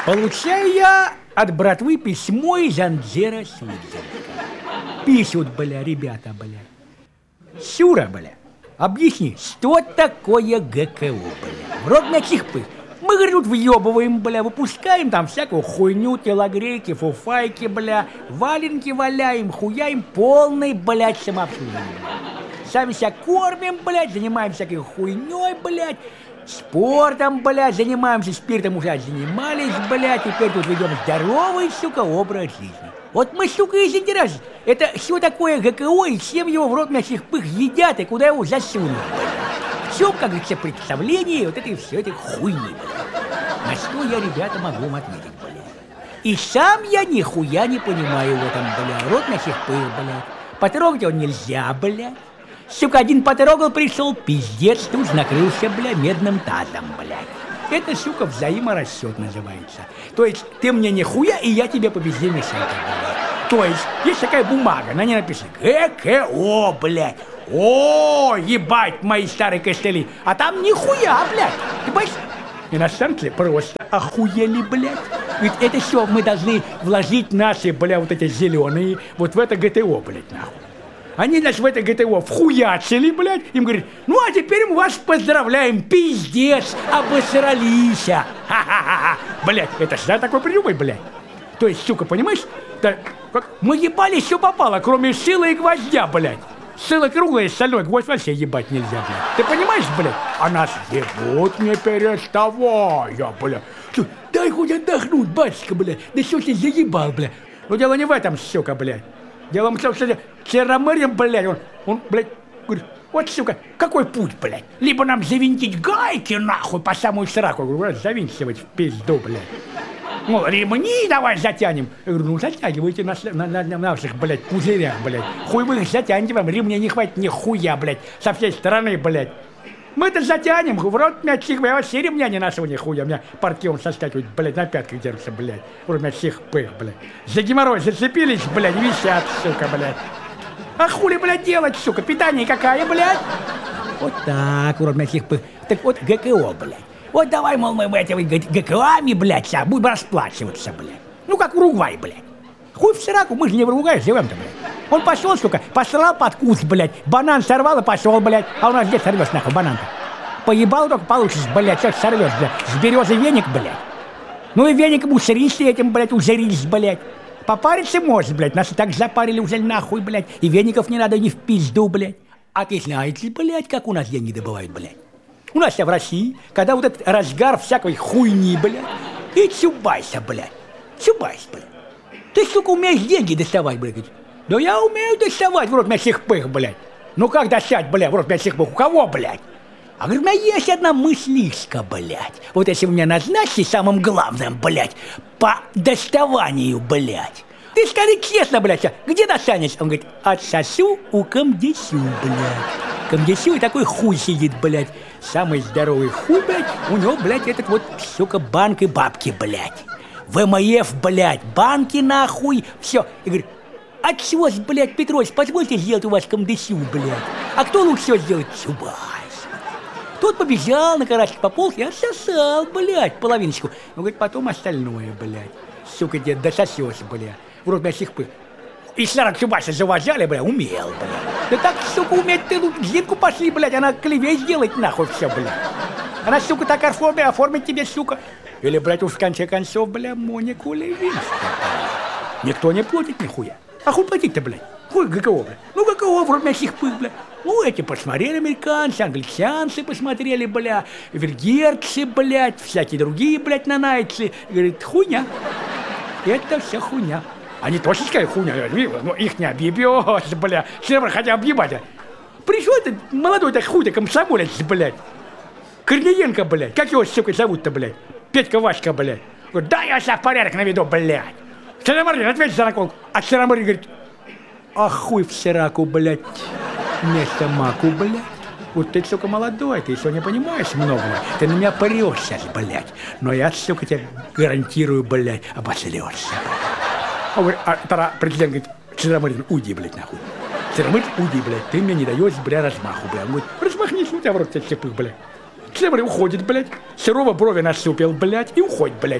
Получаю я от братвы письмо из Анджера Судженска. Пишут, бля, ребята, бля. Сюра, бля, объясни, что такое ГКО, бля? В рот мячих пых. Мы, говорит, тут въебываем, бля, выпускаем там всякую хуйню, телогрейки, фуфайки, бля, валенки валяем, хуяем, полный, блядь, самообслуживание. Сами себя кормим, блядь, занимаемся всякой хуйней, блядь, спортом, блядь, занимаемся, спиртом уже занимались, блядь, теперь тут ведем здоровый, сука, образ жизни. Вот мы, сука, и заинтересовались. Это что такое ГКО, и всем его в рот мясных пых едят, и куда его засунут, блядь. В чем, как говорится, представление вот этой все этой хуйни, блядь. На что я, ребята, могу вам ответить, блядь. И сам я нихуя не понимаю в этом, блядь, рот мясных пых, блядь. Потрогать его нельзя, блядь. Сука, один потрогал, пришел, пиздец, тут накрылся, бля, медным тазом, блядь. Это, сука, взаиморасчет называется. То есть ты мне нихуя, и я тебе по бездельной ссылке, блядь. То есть есть такая бумага, на ней написано ГКО, блядь. О, ебать, мои старые костыли. А там нихуя, блядь. Ты понимаешь? Иностранцы просто охуели, блядь. Ведь это все мы должны вложить наши, бля, вот эти зеленые, вот в это ГТО, блядь, нахуй. Они нас в это ГТО вхуячили, блядь, им говорят, ну а теперь мы вас поздравляем, пиздец, обосрались. Ха-ха-ха, блядь, это что такое придумай, блядь? То есть, сука, понимаешь, да, как, мы ебали все попало, кроме сыла и гвоздя, блядь. Сыло круглое, стальной гвоздь вообще ебать нельзя, блядь. Ты понимаешь, блядь? А нас ебут не переставая, блядь. Дай хоть отдохнуть, батюшка, блядь, да что ты заебал, блядь. Но дело не в этом, сука, блядь. Дело в том, что Черномырье, блядь, он, блядь, говорит, вот, сука, какой путь, блядь? Либо нам завинтить гайки, нахуй, по самую сраку. Я говорю, завинтивать в пизду, блядь. Ну, ремни давай затянем. Я говорю, ну, затягивайте на наших, блядь, пузырях, блядь. Хуй вы их затянете, вам ремня не хватит нихуя, блядь, со всей стороны, блядь. Мы-то затянем, в рот мячих, я вообще ремня не нашего нихуя. У меня партион соскакивает, блядь, на пятках держится, блядь. В рот мячих пых, блядь. За геморрой зацепились, блядь, висят, сука, блядь. А хули, блядь, делать, сука, питание какая, блядь? Вот так, в рот мячих пых. Так вот, ГКО, блядь. Вот давай, мол, мы этими ГКОами, блядь, будем расплачиваться, блядь. Ну, как Уругвай, блядь. Хуй в сраку, мы же не в Уругвае живем-то, блядь. Он пошел, сука, посрал под куст, блядь, банан сорвал и пошел, блядь. А у нас где сорвешь, нахуй, банан-то? Поебал только получишь, блядь, что сорвешь, блядь. С березы веник, блядь. Ну и веником узрись этим, блядь, узрись, блядь. Попариться может, блядь, нас и так запарили уже нахуй, блядь. И веников не надо ни в пизду, блядь. А ты знаете, блядь, как у нас деньги добывают, блядь? У нас в России, когда вот этот разгар всякой хуйни, блядь, и чубайся, блядь. Чубайся, блядь. Ты, сука, умеешь деньги доставать, блядь? Да я умею доставать в рот мясных пых, блядь. Ну как достать, блядь, в рот мясных пых? У кого, блядь? А говорит, у меня есть одна мыслишка, блядь. Вот если вы меня назначите самым главным, блядь, по доставанию, блядь. Ты скажи честно, блядь, где достанешь? Он говорит, отсосу у комдесю, блядь. Комдесю и такой хуй сидит, блядь. Самый здоровый хуй, блядь, у него, блядь, этот вот, сука, банк и бабки, блядь. ВМФ, блядь, банки нахуй, все. И говорит, а чего, блядь, Петрович, позвольте сделать у вас комдесю, блядь. А кто лучше всего сделает? Чубайс. Тот побежал на карачке пополз и отсосал, блядь, половиночку. Ну, говорит, потом остальное, блядь. Сука, дед, дососешь, блядь. В рот мясных пых. И старок Чубайса завожали, блядь, умел, блядь. Да так, сука, уметь ты тут зимку пошли, блядь, она клевей сделать нахуй все, блядь. Она, сука, так оформит тебе, сука. Или, блядь, уж в конце концов, блядь, Монику Левинскую. Никто не платит нихуя. А хуй платить-то, блядь? Хуй ГКО, блядь. Ну, ГКО в рот мясных пых, блядь. Ну, эти посмотрели американцы, англичанцы посмотрели, бля, венгерцы, блядь, всякие другие, блядь, нанайцы. Говорит, хуйня. Это все хуйня. Они точно сказали хуйня, но их не объебешь, бля. Все хотя объебать. Пришел этот молодой так хуй, комсомолец, блядь. Корниенко, блядь. Как его, сука, зовут-то, блядь? Петька Васька, блядь. Говорит, да я себя в порядок наведу, блядь. Черномырдин, ответь за наколку. А Черномырдин говорит, а хуй в сраку, блядь. Вместо маку, блядь. Вот ты, сука, молодой, ты еще не понимаешь многого. Ты на меня порешь сейчас, блядь. Но я, сука, тебе гарантирую, блядь, обосрешься. А тогда президент говорит, Черномырдин, уйди, блядь, нахуй. Черномырдин, уйди, блядь, ты мне не даешь, бля, размаху, блядь. Он говорит, размахнись, у тебя в рот цепых, блядь. Черномырдин уходит, блядь. Серова брови насупил, блядь, и уходит, блядь.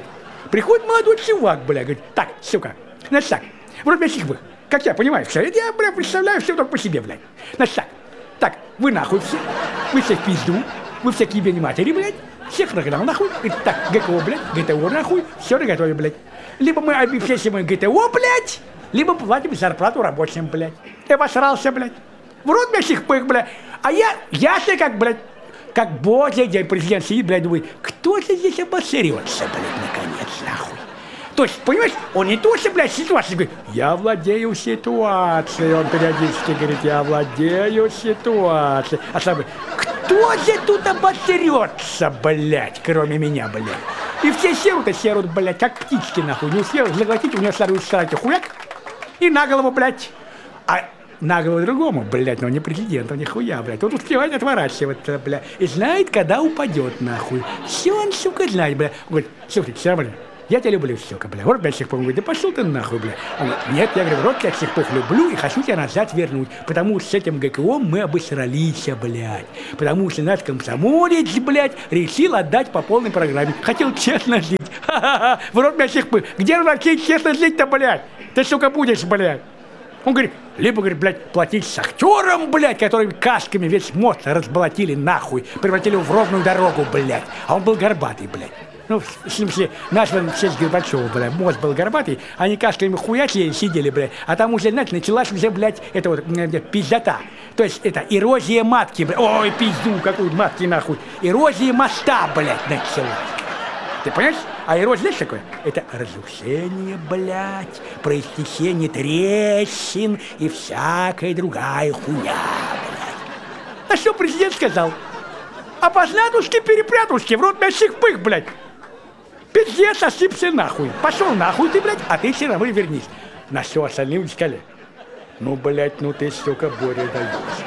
Приходит молодой чувак, бля, говорит, так, сука, значит так, вроде меня вы, как я понимаю, все, это я, бля, представляю все только по себе, блядь. Значит так, вы нахуй все, вы все в пизду, вы все к ебени матери, блядь, всех нагнал нахуй, говорит, так, ГКО, блядь, ГТО нахуй, все наготове, блядь. Либо мы обеспечиваем ГТО, блядь, либо платим зарплату рабочим, блядь. Я посрался, блядь. В рот меня всех пых, блядь. А я как, блядь, как божий день президент сидит, блядь, думает, кто же здесь обосрется, блядь, наконец, нахуй. То есть, понимаешь, он не то, что, блядь, ситуация, говорит, я владею ситуацией, он периодически говорит, я владею ситуацией. А сам, кто же тут обосрется, блядь, кроме меня, блядь. И все серут, блядь, как птички, нахуй. Не успел заглотить, у него сразу старайте хуяк, и на голову, блядь. А на голову другому, блядь, но не президенту, нихуя, блядь. Он успевает отворачиваться, блядь, и знает, когда упадет, нахуй. Все он, сука, знает, блядь. Говорит, слушай, все, блядь, я тебя люблю, сука, блядь. Вот, блядь, всех говорит, да пошел ты нахуй, блядь. Он говорит, нет, я говорю, вот я всех люблю и хочу тебя назад вернуть, потому что с этим ГКО мы обосрались, блядь. Потому что наш комсомолец, блядь, решил отдать по полной программе. Хотел честно жить. Ха-ха-ха, в рот меня всех где вообще честно жить-то, блядь? Ты, сука, будешь, блядь. Он говорит, либо, говорит, блядь, платить с актером, блядь, которыми касками весь мост разболотили нахуй, превратили в ровную дорогу, блядь. А он был горбатый, блядь. Ну, в смысле, наш в честь Горбачева, блядь, мост был горбатый, они касками хуячили, сидели, блядь, а там уже, знаете, началась уже, блядь, это вот, пиздота. То есть, это эрозия матки, блядь, ой, пизду, какую матки, нахуй. Эрозия моста, блядь, началась. Ты понимаешь? А эрозия, знаешь, такое? Это разрушение, блядь, проистечение трещин и всякая другая хуя, блядь. А что президент сказал? Опознатушки-перепрятушки, в рот мясих пых, блядь. Пиздец, осыпься нахуй. Пошел нахуй ты, блядь, а ты все равно вернись. На все остальные сказали. Ну, блядь, ну ты, сука, Боря, даешь.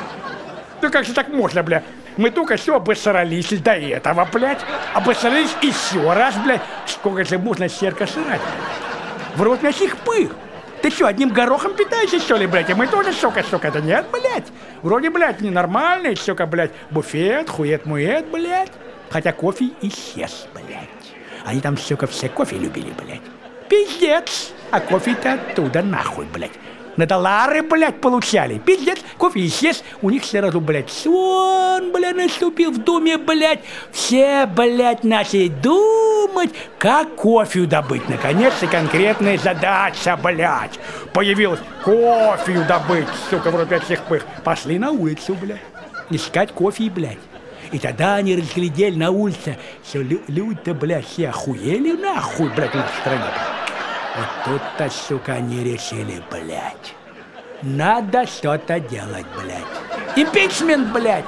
Ну как же так можно, блядь? Мы только все обосрались до этого, блядь. Обосрались еще раз, блядь. Сколько же можно серка срать? В рот мясих пых. Ты что, одним горохом питаешься, что ли, блядь? И мы тоже, сука, да нет, блядь. Вроде, блядь, ненормальный, сука, блядь, буфет, хует-мует, блядь. Хотя кофе исчез, блядь. Они там, сука, все кофе любили, блядь. Пиздец. А кофе-то оттуда нахуй, блядь. На доллары, блядь, получали. Пиздец, кофе исчез. У них сразу, блядь, сон, блядь, наступил в доме, блядь. Все, блядь, начали думать, как кофе добыть. Наконец-то конкретная задача, блядь. Появилась кофе добыть, сука, в рот всех пых. Пошли на улицу, блядь, искать кофе, блядь. И тогда они разглядели на улице, что люди-то, блядь, все охуели нахуй, блядь, на стране. Вот тут-то, сука, они решили, блядь, надо что-то делать, блядь. Импичмент, блядь.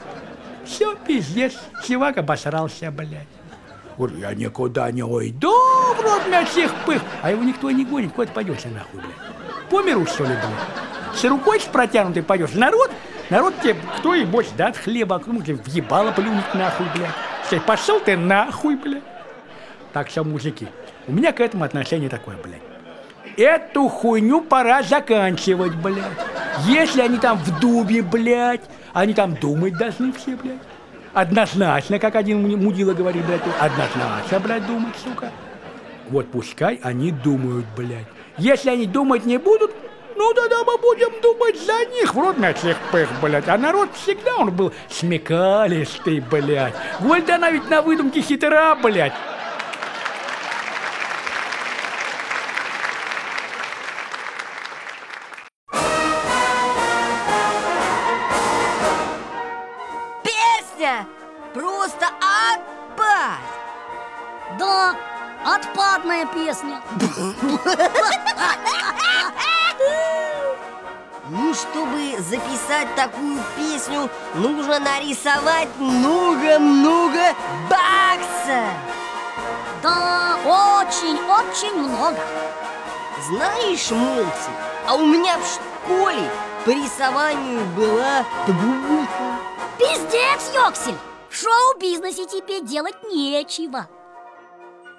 Все, пиздец, чувак обосрался, блядь. Говорю, я никуда не уйду, в рот меня всех пых. А его никто не гонит, куда ты пойдешь, нахуй, блядь. По миру, что ли, блядь? С рукой с протянутой пойдешь. Народ тебе, кто и больше даст хлеба, кому тебе въебало плюнуть нахуй, блядь. Все, пошел ты нахуй, блядь. Так что, мужики, у меня к этому отношение такое, блядь. Эту хуйню пора заканчивать, блядь. Если они там в дубе, блядь, они там думать должны все, блядь. Однозначно, как один мудила говорит, блядь, однозначно, блядь, думать, сука. Вот пускай они думают, блядь. Если они думать не будут, ну тогда мы будем думать за них. В рот на всех пых, блядь. А народ всегда он был смекалистый, блядь. Гольда она ведь на выдумке хитра, блядь. Просто отпад! Да, отпадная песня. Ну, чтобы записать такую песню, нужно нарисовать много-много баксов. Да, очень-очень много. Знаешь, Молти, а у меня в школе по рисованию была двойка. Пиздец, Йоксель! В шоу-бизнесе тебе делать нечего.